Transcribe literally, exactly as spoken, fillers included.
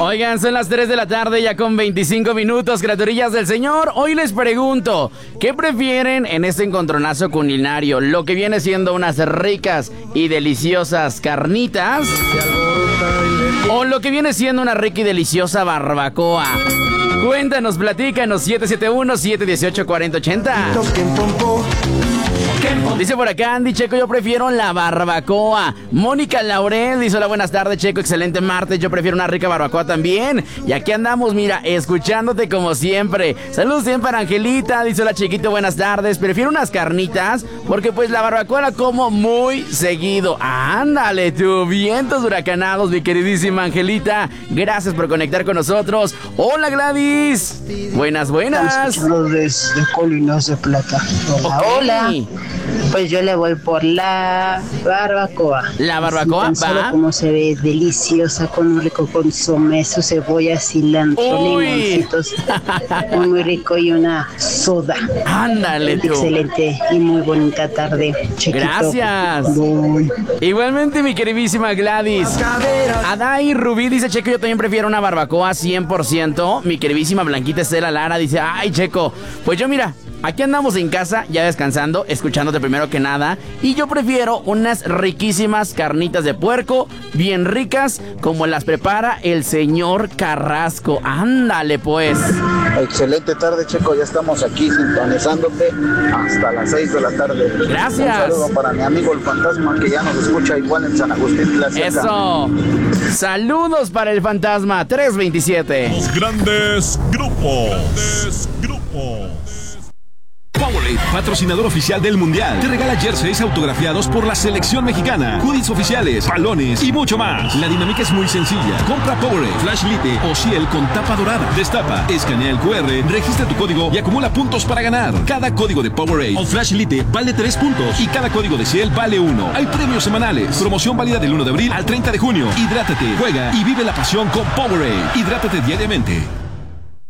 Oigan, son las tres de la tarde ya con veinticinco minutos, criaturillas del Señor. Hoy les pregunto, ¿qué prefieren en este encontronazo culinario? Lo que viene siendo unas ricas y deliciosas carnitas, o lo que viene siendo una rica y deliciosa barbacoa. Cuéntanos, platícanos, siete siete uno, siete uno ocho, cuatro cero ocho cero. Dice por acá Andy, Checo, yo prefiero la barbacoa. Mónica Laurel dice, hola, buenas tardes, Checo, excelente martes, yo prefiero una rica barbacoa también. Y aquí andamos, mira, escuchándote como siempre. Saludos siempre para Angelita, dice, hola, chiquito, buenas tardes, prefiero unas carnitas, porque pues la barbacoa la como muy seguido. Ándale tú, vientos huracanados, mi queridísima Angelita, gracias por conectar con nosotros. Hola, Gladys, buenas, buenas. Desde Colinas de Plata. Hola, okay. Hola. Pues yo le voy por la barbacoa. La barbacoa, sí, tan va. solo como se ve deliciosa, con un rico consomé, su cebolla, cilantro, Uy. limoncitos, muy, muy rico, y una soda. Ándale tú. Excelente y muy bonita tarde, chiquito. Gracias. Voy. Igualmente, mi queridísima Gladys. Adai Rubí dice, Checo, yo también prefiero una barbacoa cien por ciento. Mi queridísima Blanquita Estela Lara dice, ay, Checo, pues yo mira, aquí andamos en casa, ya descansando, escuchándote primero que nada. Y yo prefiero unas riquísimas carnitas de puerco, bien ricas, como las prepara el señor Carrasco. Ándale, pues. Excelente tarde, Checo, ya estamos aquí sintonizándote hasta las seis de la tarde. Gracias. Un saludo para mi amigo el fantasma, que ya nos escucha igual en San Agustín La Sierra. Eso. Saludos para el fantasma tres veintisiete. Los grandes grupos. Grandes grupos. Powerade, patrocinador oficial del Mundial, te regala jerseys autografiados por la selección mexicana, hoodies oficiales, balones y mucho más. La dinámica es muy sencilla. Compra Powerade, Flash Lite o Ciel con tapa dorada. Destapa, escanea el cu erre, registra tu código y acumula puntos para ganar. Cada código de Powerade o Flash Lite vale tres puntos y cada código de Ciel vale uno. Hay premios semanales. Promoción válida del uno de abril al treinta de junio. Hidrátate, juega y vive la pasión con Powerade. Hidrátate diariamente.